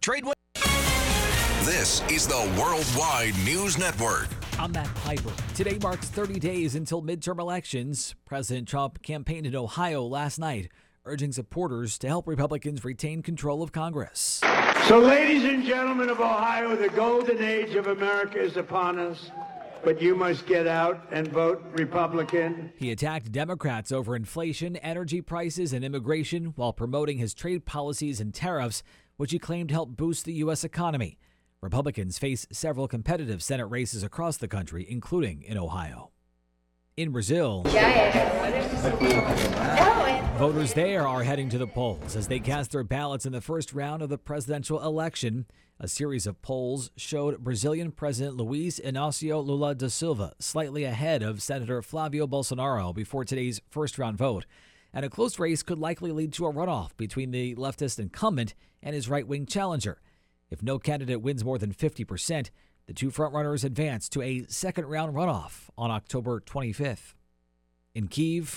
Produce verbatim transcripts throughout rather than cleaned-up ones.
Trade. This is the Worldwide News Network. I'm Matt Piper. Today marks thirty days until midterm elections. President Trump campaigned in Ohio last night, urging supporters to help Republicans retain control of Congress. So, ladies and gentlemen of Ohio, the golden age of America is upon us, but you must get out and vote Republican. He attacked Democrats over inflation, energy prices, and immigration while promoting his trade policies and tariffs, which he claimed helped boost the U S economy. Republicans face several competitive Senate races across the country, including in Ohio. In Brazil, voters there are heading to the polls as they cast their ballots in the first round of the presidential election. A series of polls showed Brazilian President Luiz Inácio Lula da Silva slightly ahead of Senator Flávio Bolsonaro before today's first-round vote. And a close race could likely lead to a runoff between the leftist incumbent and his right-wing challenger. If no candidate wins more than fifty percent, the two frontrunners advance to a second-round runoff on October twenty-fifth. In Kyiv,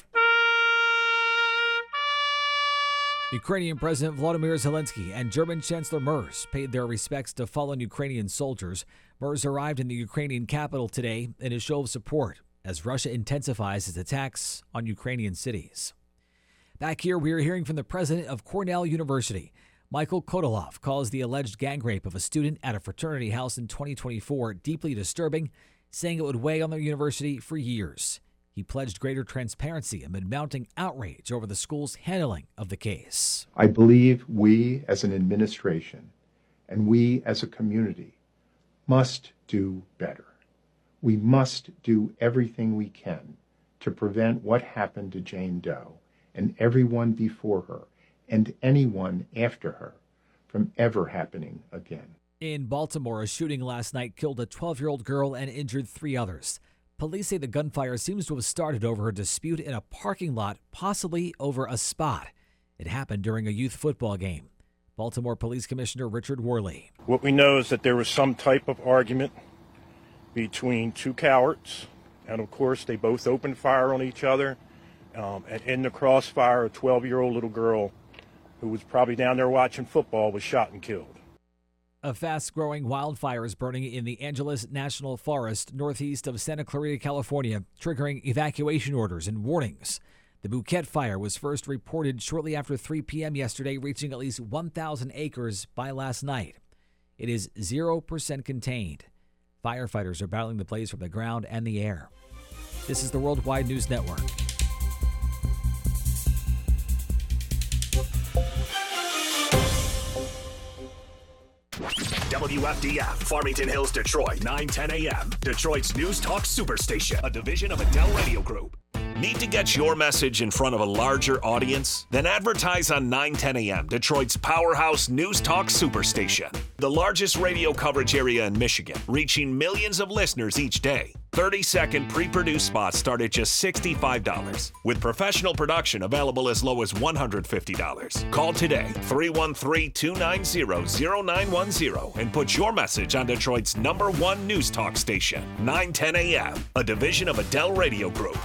Ukrainian President Volodymyr Zelensky and German Chancellor Merz paid their respects to fallen Ukrainian soldiers. Merz arrived in the Ukrainian capital today in a show of support as Russia intensifies its attacks on Ukrainian cities. Back here, we are hearing from the president of Cornell University. Michael Kodolov calls the alleged gang rape of a student at a fraternity house in twenty twenty-four deeply disturbing, saying it would weigh on the university for years. He pledged greater transparency amid mounting outrage over the school's handling of the case. I believe we as an administration and we as a community must do better. We must do everything we can to prevent what happened to Jane Doe and everyone before her and anyone after her from ever happening again. In Baltimore, a shooting last night killed a twelve-year-old girl and injured three others. Police say the gunfire seems to have started over a dispute in a parking lot, possibly over a spot. It happened during a youth football game. Baltimore Police Commissioner Richard Worley. What we know is that there was some type of argument between two cowards, and of course they both opened fire on each other. Um, and in the crossfire, a twelve-year-old little girl who was probably down there watching football was shot and killed. A fast-growing wildfire is burning in the Angeles National Forest, northeast of Santa Clarita, California, triggering evacuation orders and warnings. The Bouquet Fire was first reported shortly after three p.m. yesterday, reaching at least one thousand acres by last night. It is zero percent contained. Firefighters are battling the blaze from the ground and the air. This is the Worldwide News Network. W F D F, Farmington Hills, Detroit, nine ten a.m. Detroit's News Talk Superstation, a division of Adele Radio Group. Need to get your message in front of a larger audience? Then advertise on nine ten a.m., Detroit's powerhouse News Talk Superstation. The largest radio coverage area in Michigan, reaching millions of listeners each day. thirty-second pre-produced spots start at just sixty-five dollars, with professional production available as low as one hundred fifty dollars. Call today, three one three, two nine zero, zero nine one zero, and put your message on Detroit's number one news talk station, nine ten a.m., a division of Adele Radio Group.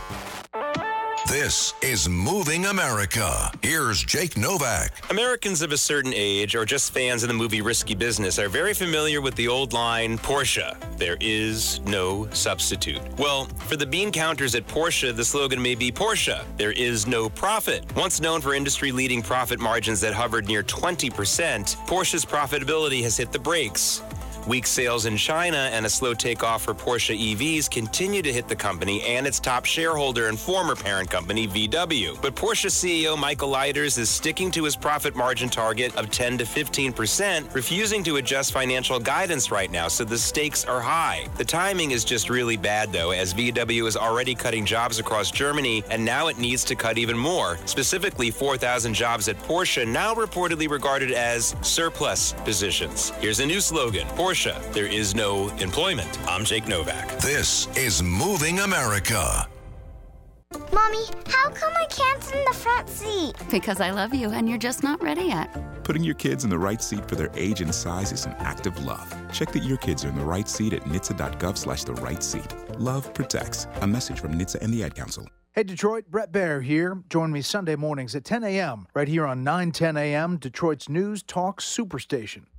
This is Moving America. Here's Jake Novak. Americans of a certain age, or just fans of the movie Risky Business, are very familiar with the old line, Porsche, there is no substitute. Well, for the bean counters at Porsche, the slogan may be Porsche, there is no profit. Once known for industry-leading profit margins that hovered near twenty percent, Porsche's profitability has hit the brakes. Weak sales in China and a slow takeoff for Porsche E Vs continue to hit the company and its top shareholder and former parent company, V W. But Porsche C E O Michael Leiters is sticking to his profit margin target of ten to fifteen percent, refusing to adjust financial guidance right now, so the stakes are high. The timing is just really bad, though, as V W is already cutting jobs across Germany, and now it needs to cut even more, specifically four thousand jobs at Porsche, now reportedly regarded as surplus positions. Here's a new slogan, Porsche, there is no employment. I'm Jake Novak. This is Moving America. Mommy, how come I can't sit in the front seat? Because I love you and you're just not ready yet. Putting your kids in the right seat for their age and size is an act of love. Check that your kids are in the right seat at N H T S A dot gov slash the right seat. Love protects. A message from N H T S A and the Ad Council. Hey Detroit, Brett Baer here. Join me Sunday mornings at ten a.m. right here on nine ten a.m. Detroit's News Talk Superstation.